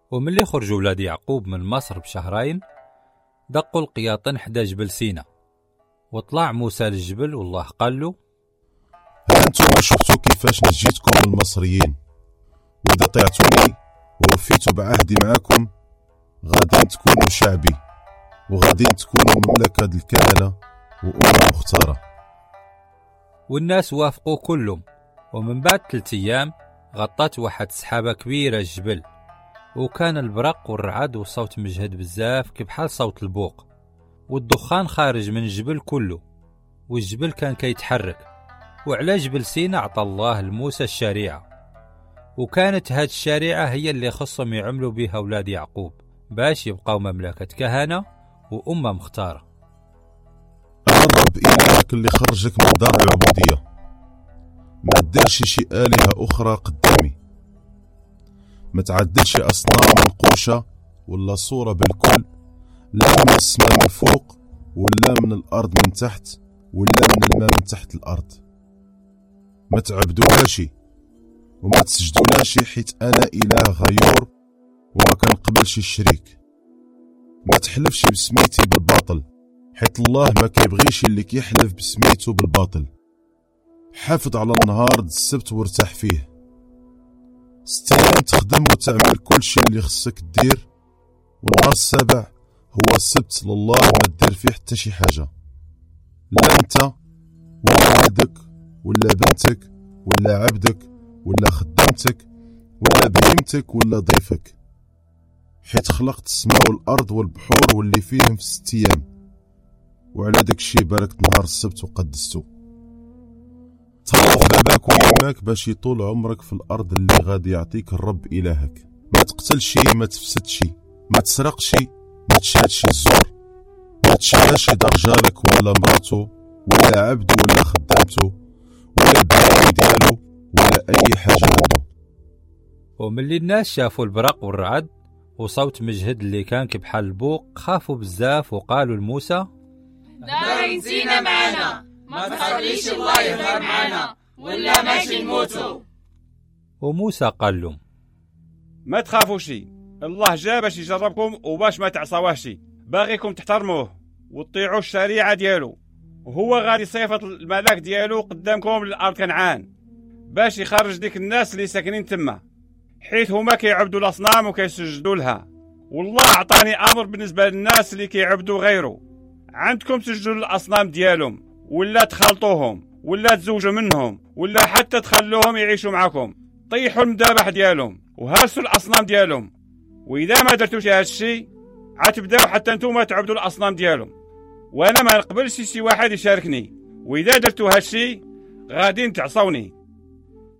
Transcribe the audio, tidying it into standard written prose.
وملي خرجوا ولاد يعقوب من مصر بشهرين دقوا القياطن حدا جبل سينا، وطلع موسى للجبل والله قال له: ها انتم شفتوا كيفاش نجيتكم من المصريين، واذا طيعتوني ووفيتوا بعهدي معاكم غادي تكونوا شعبي وغادي تكونوا مملكة الكهنة وأمة مختارة. والناس وافقوا كلهم. ومن بعد 3 أيام غطت واحد سحابة كبيرة الجبل، وكان البرق والرعد وصوت مجهد بزاف كبحال صوت البوق، والدخان خارج من الجبل كله، والجبل كان كيتحرك. وعلى جبل سينا عطى الله لموسى الشريعة، وكانت هاد الشريعة هي اللي خصهم يعملوا بها أولاد يعقوب باش يبقاو مملكة كهنة وأمة مختارة. أنا الرب إلهك اللي خرجك من دار العبودية، ما تديرش شي آلهة أخرى قدامي، ما تعدلش أصنام منقوشة ولا صورة بالكل، لا من السماء من فوق ولا من الأرض من تحت ولا من الماء من تحت الأرض. ما تعبدولهاش وما تسجدولهاش، حيت أنا إله غيور وما كنقبلش الشريك. ما تحلفش بسميتي بالباطل، حيت الله ما كيبغيش اللي كيحلف بسميتو بالباطل. حافظ على النهار السبت وارتاح فيه، 6 أيام تخدم وتعمل كل شي اللي خصك دير، والنهار السابع هو السبت لله وما دير فيه حتى شي حاجة، لا انت ولا ولدك ولا بنتك ولا عبدك ولا خدامتك ولا بهيمتك ولا ضيفك، حيت خلقت السماء والأرض والبحور واللي فيهم في 6 أيام، وعلى داك الشي باركت نهار السبت وقدستو. تخلف باباك ويماك باش يطول عمرك في الأرض اللي غادي يعطيك الرب إلهك. ما تقتلش، ما تفسدش، ما تسرقش، ما تشهدش الزور، ما تشهدش دار جارك ولا مراته ولا عبده ولا خدامته ولا البهائم ديالو ولا أي حاجة عنده. وملي الناس شافوا البرق والرعد وصوت مجهد اللي كان كبحال البوق خافوا بزاف وقالوا لموسى: دارين زينة معانا، ما تخليش الله يظهر معانا ولا ماشي نموتوا. وموسى قال لهم: ما تخافوش، الله جا باش يجربكم وباش ما تعصواهش، باغيكم تحترموه وتطيعوا الشريعة ديالو، وهو غادي يصيفط الملاك ديالو قدامكم للأرض كنعان باش يخرج ديك الناس اللي ساكنين تما، حيث هما كيعبدوا الأصنام وكيسجدوا لها. والله عطاني أمر بالنسبة للناس اللي كيعبدوا غيره، عندكم تسجدوا للأصنام ديالهم ولا تخلطوهم ولا تزوجوا منهم ولا حتى تخلوهم يعيشوا معكم، طيحوا المذابح ديالهم وهرسوا الأصنام ديالهم. وإذا ما درتوش هذا الشيء عتبداو حتى نتوما تعبدوا الأصنام ديالهم، وأنا ما نقبلش شي واحد يشاركني، وإذا درتوا هذا الشيء غادي تعصوني.